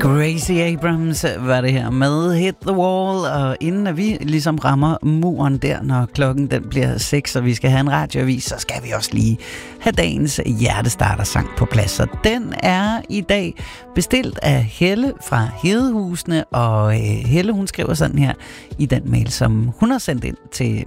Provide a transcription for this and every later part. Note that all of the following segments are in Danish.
Gracie Abrams var det her med Hit the Wall, og inden at vi ligesom rammer muren der, når klokken den bliver 6, og vi skal have en radioavis, så skal vi også lige have dagens hjertestartersang på plads. Og den er i dag bestilt af Helle fra Hedehusene, og Helle hun skriver sådan her i den mail, som hun har sendt ind til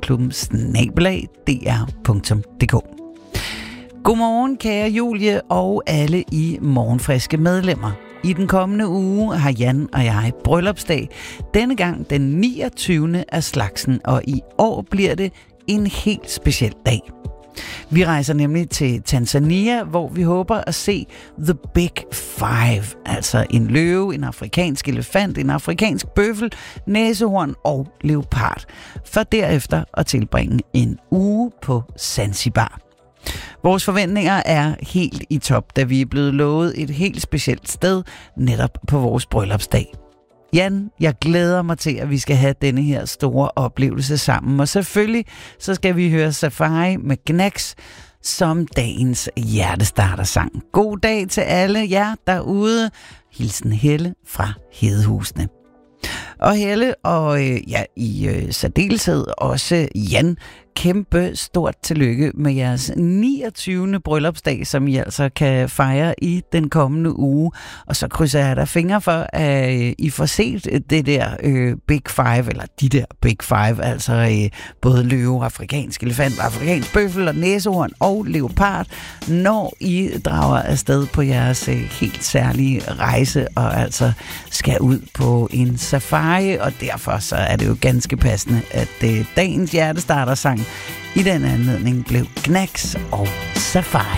morgenklubben@dr.dk. Godmorgen kære Julie og alle i Morgenfriske medlemmer. I den kommende uge har Jan og jeg bryllupsdag. Denne gang den 29. af slagsen, og i år bliver det en helt speciel dag. Vi rejser nemlig til Tanzania, hvor vi håber at se The Big Five. Altså en løve, en afrikansk elefant, en afrikansk bøffel, næsehorn og leopard. For derefter at tilbringe en uge på Zanzibar. Vores forventninger er helt i top, da vi er blevet lovet et helt specielt sted netop på vores bryllupsdag. Jan, jeg glæder mig til, at vi skal have denne her store oplevelse sammen. Og selvfølgelig så skal vi høre Safari med Knacks som dagens hjertestartersang. God dag til alle jer derude. Hilsen Helle fra Hedehusene. Og Helle og i særdeleshed også Jan, kæmpe stort tillykke med jeres 29. bryllupsdag, som I altså kan fejre i den kommende uge. Og så krydser jeg der fingre for, at I får set det der Big Five, eller de der Big Five, altså både løve, afrikansk elefant, afrikansk bøffel og næsehorn og leopard, når I drager afsted på jeres helt særlige rejse, og altså skal ud på en safari, og derfor så er det jo ganske passende, at dagens hjertestartersang i den anledning blev Knacks og Safari.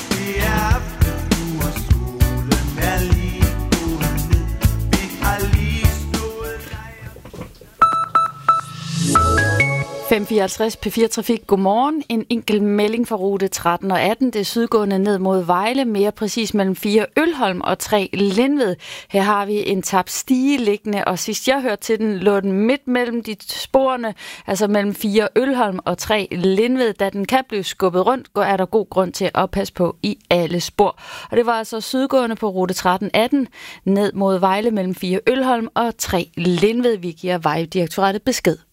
554 P4 Trafik. Godmorgen. En enkelt melding fra rute 13 og 18. Det er sydgående ned mod Vejle, mere præcis mellem 4 Ølholm og 3 Lindved. Her har vi en tabt stige liggende, og sidst jeg hørte til den, lå den midt mellem de sporene, altså mellem 4 Ølholm og 3 Lindved. Da den kan blive skubbet rundt, er der god grund til at oppasse på i alle spor. Og det var altså sydgående på rute 13-18 ned mod Vejle mellem 4 Ølholm og 3 Lindved. Vi giver Vejdirektoratet besked.